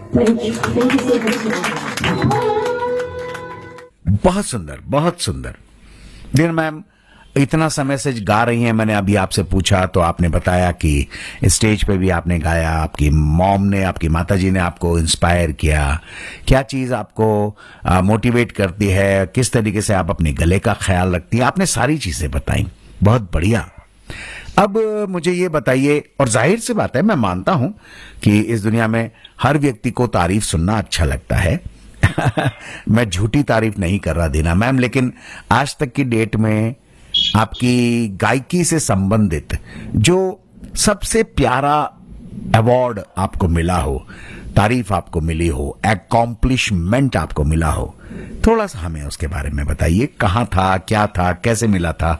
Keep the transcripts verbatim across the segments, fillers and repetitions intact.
Thank you, thank you so much. बहुत सुंदर, बहुत सुंदर। दिन मैम इतना समय से गा रही हैं, मैंने अभी आपसे पूछा तो आपने बताया कि स्टेज पे भी आपने गाया, आपकी मॉम ने, आपकी माताजी ने आपको इंस्पायर किया। क्या चीज आपको मोटिवेट करती है, किस तरीके से आप अपने गले का ख्याल रखती हैं, आपने सारी चीजें बताई। बहुत बढ़िया। अब मुझे ये बताइए, और जाहिर सी बात है, मैं मानता हूं कि इस दुनिया में हर व्यक्ति को तारीफ सुनना अच्छा लगता है। मैं झूठी तारीफ नहीं कर रहा देना मैम, लेकिन आज तक की डेट में आपकी गायकी से संबंधित जो सबसे प्यारा अवार्ड आपको मिला हो, तारीफ आपको मिली हो, अकॉम्प्लिशमेंट आपको मिला हो, थोड़ा सा हमें उसके बारे में बताइए। कहाँ था, क्या था, कैसे मिला था?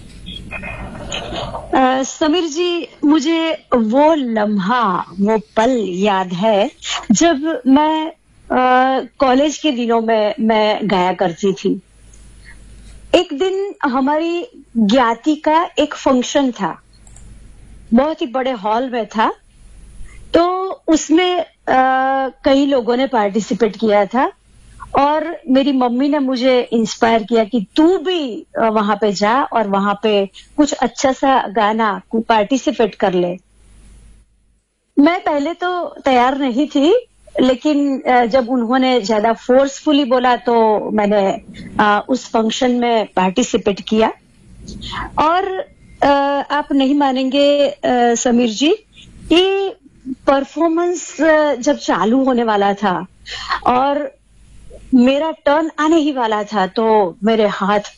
अ, समीर जी, मुझे वो लम्हा, वो पल याद है जब मैं कॉलेज के दिनों में मैं गाया करती थी। एक दिन हमारी ज्ञाति का एक फंक्शन था, बहुत ही बड़े हॉल में था, तो उसमें आ, कई लोगों ने पार्टिसिपेट किया था और मेरी मम्मी ने मुझे इंस्पायर किया कि तू भी वहां पे जा और वहां पे कुछ अच्छा सा गाना पार्टिसिपेट कर ले। मैं पहले तो तैयार नहीं थी, लेकिन जब उन्होंने ज्यादा फोर्सफुली बोला तो मैंने उस फंक्शन में पार्टिसिपेट किया। और आप नहीं मानेंगे समीर जी, ये परफॉर्मेंस जब चालू होने वाला था और मेरा टर्न आने ही वाला था, तो मेरे हाथ